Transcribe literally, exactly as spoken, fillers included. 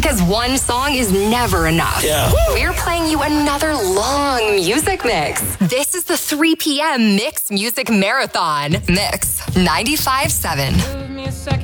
Because one song is never enough. Yeah. We're playing you another long music mix. This is the three p.m. Mix Music Marathon. Mix ninety-five point seven.